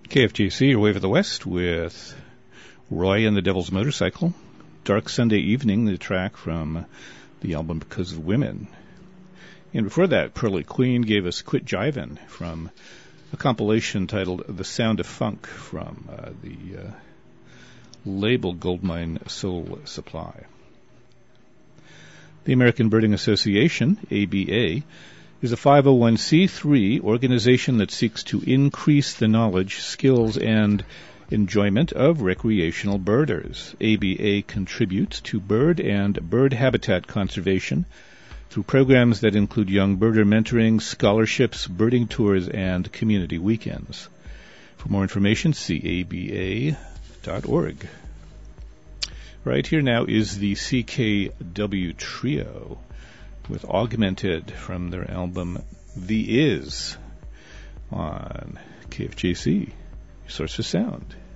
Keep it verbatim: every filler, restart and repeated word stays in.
K F J C, your Wave of the West, with Roy and the Devil's Motorcycle. Dark Sunday Evening, the track from the album Because of Women. And before that, Pearly Queen gave us Quit Jivin' from a compilation titled The Sound of Funk from uh, the uh, label Goldmine Soul Supply. The American Birding Association, A B A, is a five oh one c three organization that seeks to increase the knowledge, skills, and enjoyment of recreational birders. A B A contributes to bird and bird habitat conservation through programs that include young birder mentoring, scholarships, birding tours, and community weekends. For more information, see A B A dot org. Right here now is the C K W Trio with Augmented from their album The Is on K F J C, your source for sound.